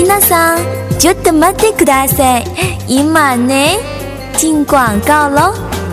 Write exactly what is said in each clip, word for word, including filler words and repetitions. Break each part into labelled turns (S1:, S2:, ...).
S1: 皆さんちょっと待ってください。今ね，进广告咯。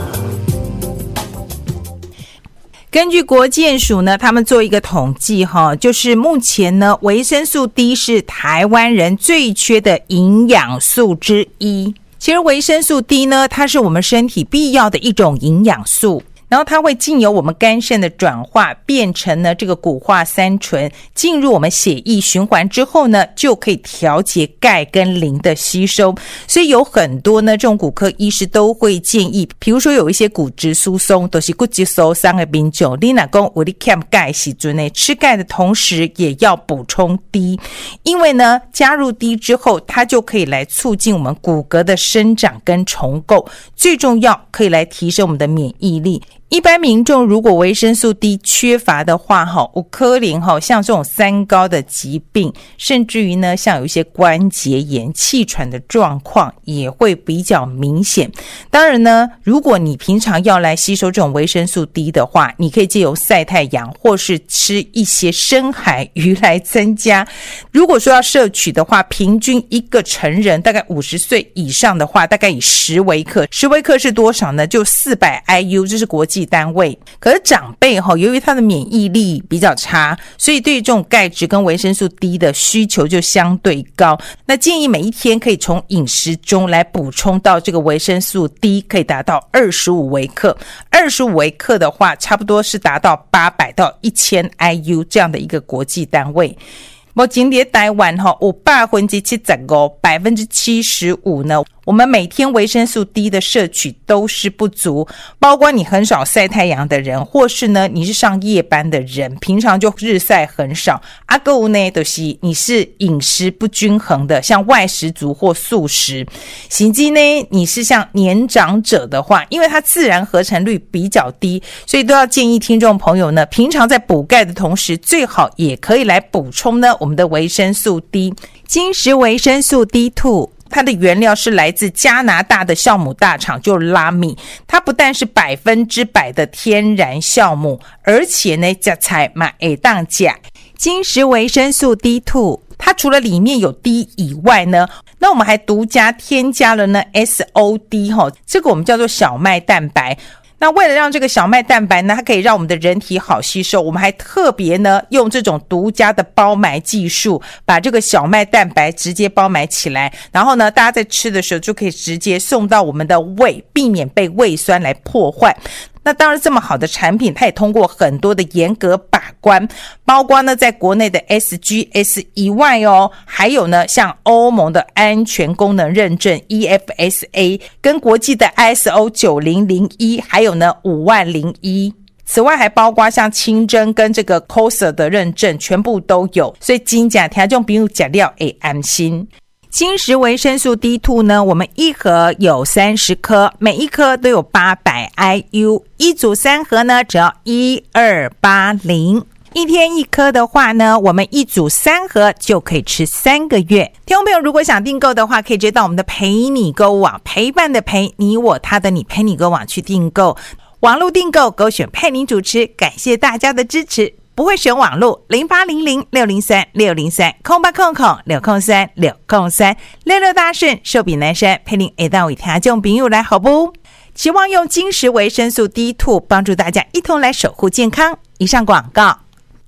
S2: 根据国健署呢，他们做一个统计哈，就是目前呢，维生素 D 是台湾人最缺的营养素之一。其实维生素 D 呢，它是我们身体必要的一种营养素。然后它会经由我们肝肾的转化变成呢这个钴化三醇，进入我们血液循环之后呢，就可以调节钙跟磷的吸收。所以有很多呢这种骨科医师都会建议，比如说有一些骨质疏松，都是骨质疏松的病症，你若说有你欠钙时候呢，吃钙的同时也要补充 D， 因为呢加入 D 之后，它就可以来促进我们骨骼的生长跟重构，最重要可以来提升我们的免疫力。一般民众如果维生素 D 缺乏的话，有可能像这种三高的疾病，甚至于呢像有一些关节炎、气喘的状况也会比较明显。当然呢，如果你平常要来吸收这种维生素 D 的话，你可以借由晒太阳或是吃一些深海鱼来增加。如果说要摄取的话，平均一个成人大概五十岁以上的话，大概以十微克，十微克是多少呢？就四百 I U， 这是国际单位。可是长辈由于他的免疫力比较差，所以对于这种钙质跟维生素 D 的需求就相对高。那建议每一天可以从饮食中来补充到这个维生素 D， 可以达到二十五微克。二十五微克的话，差不多是达到八百到一千 I U 这样的一个国际单位。目前在台湾有百分之七十五，百分之七十五呢，我们每天维生素 D 的摄取都是不足，包括你很少晒太阳的人，或是呢你是上夜班的人，平常就日晒很少，还有呢就是你是饮食不均衡的，像外食族或素食，甚至呢你是像年长者的话，因为它自然合成率比较低，所以都要建议听众朋友呢，平常在补钙的同时，最好也可以来补充呢我们的维生素 D。 金石维生素 D 二它的原料是来自加拿大的酵母大厂，就拉米。它不但是百分之百的天然酵母，而且呢吃菜嘛会当吃。金石维生素 D 二它除了里面有 D 以外呢，那我们还独家添加了呢 S O D， 这个我们叫做小麦蛋白。那为了让这个小麦蛋白呢，它可以让我们的人体好吸收，我们还特别呢用这种独家的包埋技术，把这个小麦蛋白直接包埋起来，然后呢大家在吃的时候就可以直接送到我们的胃，避免被胃酸来破坏。那当然这么好的产品，它也通过很多的严格把关，包括呢在国内的 S G S 以外哦，还有呢像欧盟的安全功能认证 E F S A， 跟国际的 I S O 九零零一， 还有呢五万零一。此外还包括像清真跟这个 C O S A 的认证，全部都有，所以真的听众朋友吃了会安心。金石维生素 D 二 呢，我们一盒有三十颗，每一颗都有八百 I U， 一组三盒呢只要一二八零，一天一颗的话呢，我们一组三盒就可以吃三个月。听众朋友如果想订购的话，可以直接到我们的陪你购物网，陪伴的陪，你我他的你，陪你购物网去订购。网络订购勾选佩妮主持，感谢大家的支持。不会选网路零八零零六零三六零三空八空空六空三六空三六六大顺寿比南山陪您一道为听众朋友来好不？期望用金石维生素 D 二 帮助大家一同来守护健康。以上广告。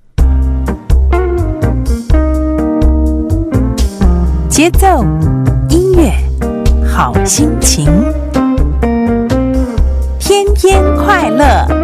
S2: 节奏音乐好心情，天天快乐。